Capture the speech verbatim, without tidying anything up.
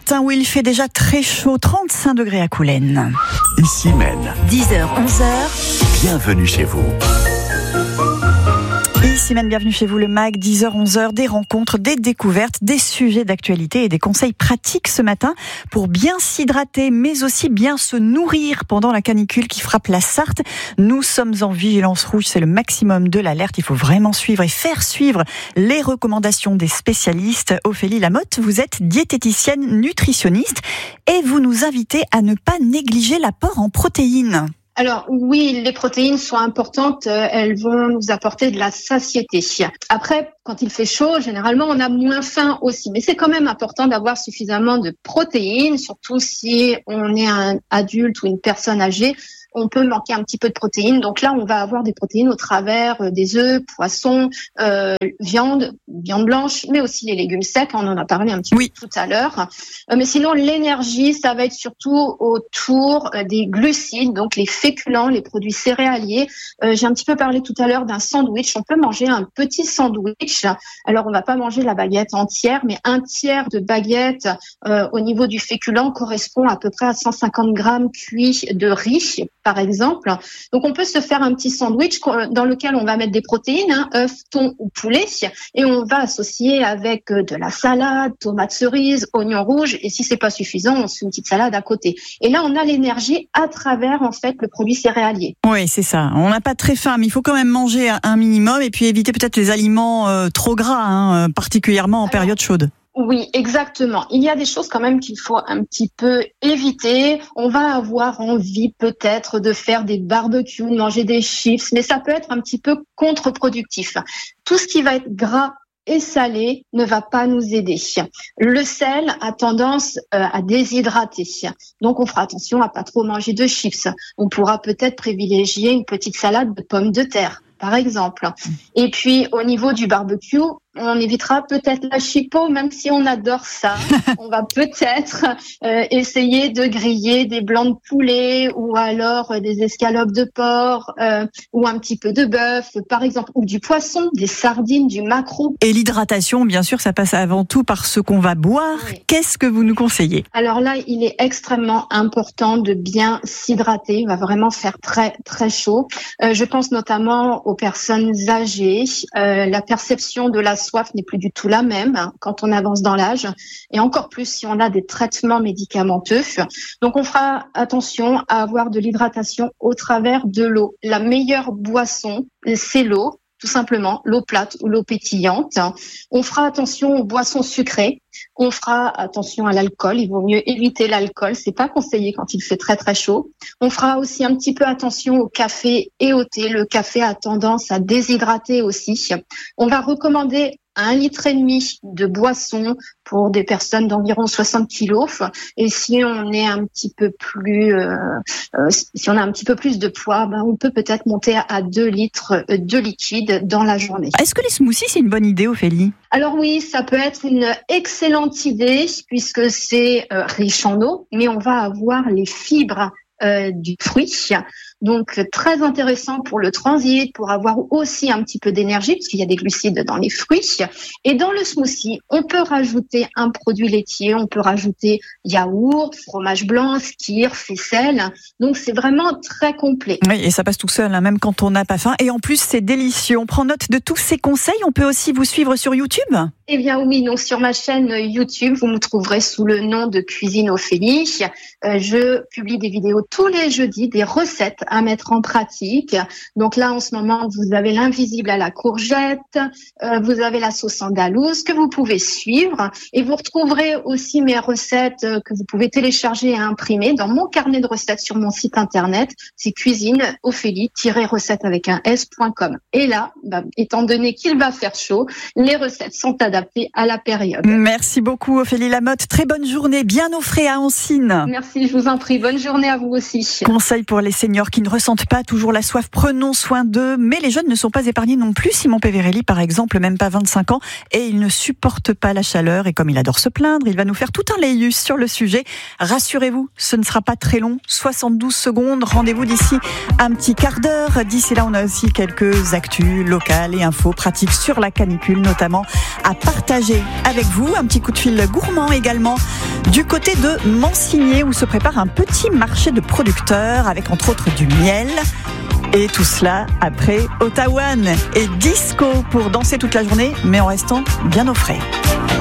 matin où il fait déjà très chaud, trente-cinq degrés à Coulennes. Ici Maine. dix heures, onze heures. Bienvenue chez vous. Ici Maine, bienvenue chez vous, le M A C, dix heures, onze heures, des rencontres, des découvertes, des sujets d'actualité et des conseils pratiques ce matin pour bien s'hydrater, mais aussi bien se nourrir pendant la canicule qui frappe la Sarthe. Nous sommes en vigilance rouge, c'est le maximum de l'alerte. Il faut vraiment suivre et faire suivre les recommandations des spécialistes. Ophélie Lamotte, vous êtes diététicienne nutritionniste et vous nous invitez à ne pas négliger l'apport en protéines. Alors oui, les protéines sont importantes, elles vont nous apporter de la satiété. Après, quand il fait chaud, généralement on a moins faim aussi, mais c'est quand même important d'avoir suffisamment de protéines, surtout si on est un adulte ou une personne âgée. On peut manquer un petit peu de protéines. Donc là, on va avoir des protéines au travers des œufs, poissons, euh, viande, viande blanche, mais aussi les légumes secs. On en a parlé un petit oui. peu tout à l'heure. Euh, mais sinon, l'énergie, ça va être surtout autour des glucides, donc les féculents, les produits céréaliers. Euh, j'ai un petit peu parlé tout à l'heure d'un sandwich. On peut manger un petit sandwich. Alors, on va pas manger la baguette entière, mais un tiers de baguette euh, au niveau du féculent correspond à peu près à cent cinquante grammes cuits de riz, par exemple. Donc, on peut se faire un petit sandwich dans lequel on va mettre des protéines, hein, œufs, thon ou poulet, et on va associer avec de la salade, tomates cerises, oignons rouges, et si c'est pas suffisant, on se fait une petite salade à côté. Et là, on a l'énergie à travers, en fait, le produit céréalier. Oui, c'est ça. On n'a pas très faim, mais il faut quand même manger un minimum et puis éviter peut-être les aliments euh, trop gras, hein, particulièrement en Alors, période chaude. Oui, exactement. Il y a des choses quand même qu'il faut un petit peu éviter. On va avoir envie peut-être de faire des barbecues, de manger des chips, mais ça peut être un petit peu contre-productif. Tout ce qui va être gras et salé ne va pas nous aider. Le sel a tendance euh, à déshydrater. Donc, on fera attention à pas trop manger de chips. On pourra peut-être privilégier une petite salade de pommes de terre, par exemple. Et puis, au niveau du barbecue, on évitera peut-être la chipot, même si on adore ça. On va peut-être euh, essayer de griller des blancs de poulet ou alors euh, des escalopes de porc euh, ou un petit peu de bœuf, par exemple, ou du poisson, des sardines, du maquereau. Et l'hydratation, bien sûr, ça passe avant tout par ce qu'on va boire. Oui. Qu'est-ce que vous nous conseillez ? Alors là, il est extrêmement important de bien s'hydrater. Il va vraiment faire très, très chaud. Euh, je pense notamment aux personnes âgées. Euh, la perception de la soif n'est plus du tout la même hein, quand on avance dans l'âge, et encore plus si on a des traitements médicamenteux. Donc on fera attention à avoir de l'hydratation au travers de l'eau. La meilleure boisson, c'est l'eau, tout simplement, l'eau plate ou l'eau pétillante. On fera attention aux boissons sucrées. On fera attention à l'alcool. Il vaut mieux éviter l'alcool. C'est pas conseillé quand il fait très très chaud. On fera aussi un petit peu attention au café et au thé. Le café a tendance à déshydrater aussi. On va recommander un litre et demi de boisson pour des personnes d'environ soixante kilos. Et si on est un petit peu plus, euh, euh, si on a un petit peu plus de poids, ben on peut peut-être monter à deux litres de liquide dans la journée. Est-ce que les smoothies, c'est une bonne idée, Ophélie ? Alors oui, ça peut être une excellente idée puisque c'est euh, riche en eau, mais on va avoir les fibres euh, du fruit. Donc, très intéressant pour le transit, pour avoir aussi un petit peu d'énergie, parce qu'il y a des glucides dans les fruits. Et dans le smoothie, on peut rajouter un produit laitier, on peut rajouter yaourt, fromage blanc, skyr, faisselle. Donc, c'est vraiment très complet. Oui, et ça passe tout seul, hein, même quand on n'a pas faim. Et en plus, c'est délicieux. On prend note de tous ces conseils. On peut aussi vous suivre sur YouTube ? Eh bien oui, donc sur ma chaîne YouTube, vous me trouverez sous le nom de Cuisine Ophélie. Euh, je publie des vidéos tous les jeudis, des recettes à mettre en pratique. Donc là, en ce moment, vous avez l'invisible à la courgette, euh, vous avez la sauce andalouse que vous pouvez suivre, et vous retrouverez aussi mes recettes que vous pouvez télécharger et imprimer dans mon carnet de recettes sur mon site internet. C'est cuisine ophélie-recettes avec un s point com. Et là, bah, étant donné qu'il va faire chaud, les recettes sont adaptées à la période. Merci beaucoup Ophélie Lamotte. Très bonne journée, bien au frais à Ancines. Merci, je vous en prie. Bonne journée à vous aussi. Conseil pour les seniors qui qui ne ressentent pas toujours la soif, prenons soin d'eux. Mais les jeunes ne sont pas épargnés non plus. Simon Peverelli, par exemple, même pas vingt-cinq ans, et il ne supporte pas la chaleur. Et comme il adore se plaindre, il va nous faire tout un laïus sur le sujet. Rassurez-vous, ce ne sera pas très long, soixante-douze secondes. Rendez-vous d'ici un petit quart d'heure. D'ici là, on a aussi quelques actus locales et infos pratiques sur la canicule, notamment à partager avec vous. Un petit coup de fil gourmand également du côté de Mansigné, où se prépare un petit marché de producteurs avec entre autres du miel. Et tout cela après Ottawa et disco pour danser toute la journée, mais en restant bien au frais.